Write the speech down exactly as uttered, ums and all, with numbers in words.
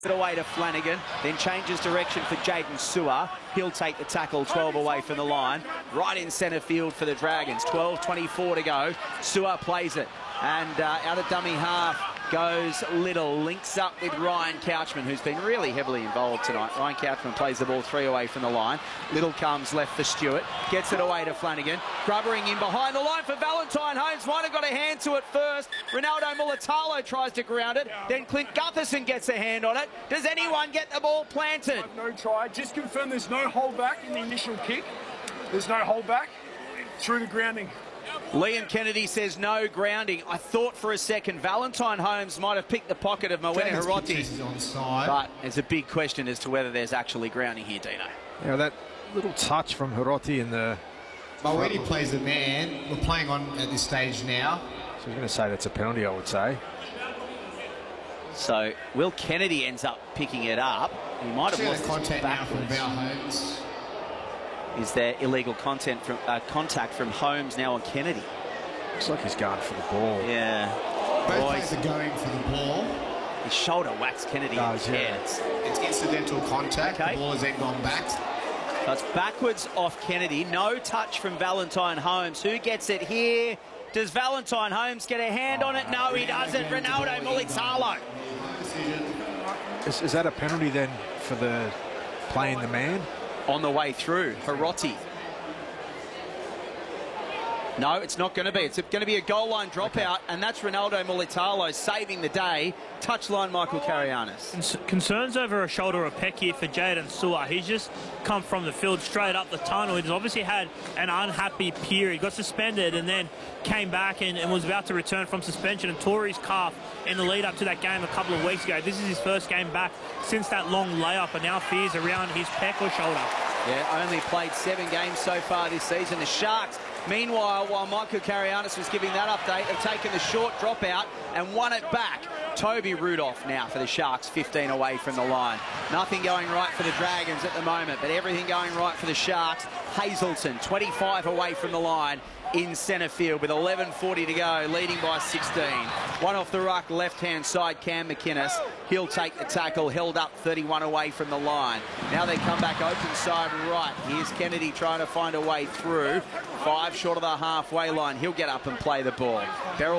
It away to Flanagan, then changes direction for Jaden Sewer. He'll take the tackle, twelve away from the line. Right in centre field for the Dragons, twelve twenty-four to go. Sewer plays it, and uh, out of dummy half goes Little. Links up with Ryan Couchman, who's been really heavily involved tonight. Ryan Couchman plays the ball three away from the line. Little comes left for Stewart, gets it away to Flanagan. Grubbering in behind the line for Valentine Holmes. Might have got a hand to it first. Ronaldo Mulatalo tries to ground it. Then Clint Gutherson gets a hand on it. Does anyone get the ball planted? No try. Just confirm there's no holdback in the initial kick. There's no holdback through the grounding. Liam Kennedy says no grounding. I thought for a second Valentine Holmes might have picked the pocket of Mawene Hiroti, but there's a big question as to whether there's actually grounding here, Dino. Yeah, that little touch from Hiroti in the... Mawene plays the man. We're playing on at this stage now. So I'm going to say that's a penalty, I would say. So Will Kennedy ends up picking it up. He might have lost contact now from Val Holmes. Is there illegal content from uh, contact from Holmes now on Kennedy? Looks like he's going for the ball. Yeah. Both Boys. players are going for the ball. His shoulder whacks Kennedy Does, in the yeah. head. It's, It's incidental contact. Okay. The ball has then gone back. so it's backwards off Kennedy. No touch from Valentine Holmes. Who gets it here? Does Valentine Holmes get a hand on it? No, he doesn't. Ronaldo Mulatalo. Is, is that a penalty then for the playing the man? On the way through, Hiroti. No, it's not going to be. It's going to be a goal line dropout, okay. And that's Ronaldo Mulatalo saving the day. Touchline, Michael Karayanis. Concerns over a shoulder of peck here for Jaden Sewer. He's just come from the field straight up the tunnel. He's obviously had an unhappy period. Got suspended and then came back and, and was about to return from suspension and tore his calf in the lead up to that game a couple of weeks ago. This is his first game back since that long layup, and now fears around his pec or shoulder. Yeah, only played seven games so far this season. The Sharks, meanwhile, while Michael Karayanis was giving that update, have taken the short dropout and won it back. Toby Rudolph now for the Sharks, fifteen away from the line. Nothing going right for the Dragons at the moment, but everything going right for the Sharks. Hazelton, twenty-five away from the line in centre field with eleven forty to go, leading by sixteen. One off the ruck, left-hand side, Cam McInnes. He'll take the tackle, held up thirty-one away from the line. Now they come back open side right. Here's Kennedy trying to find a way through. Five short of the halfway line. He'll get up and play the ball. Beryl